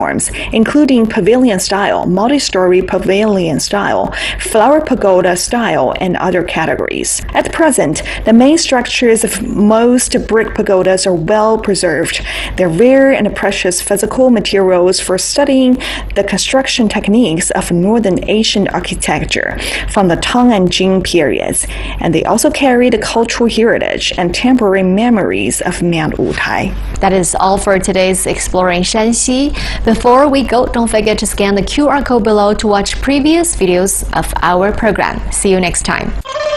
forms, including pavilion style, multi-story pavilion style, flower pagoda style, and other categories. At present, the main structures of most brick pagodas are well preserved. They're rare and precious physical materials for studying the construction techniques of Northern Asian architecture from the Tang and Jin periods, and they also carry the cultural heritage and temporary memories of Mount Wutai. That is all for today's Exploring Shanxi. Before we go, don't forget to scan the QR code below to watch previous videos of our program. See you next time.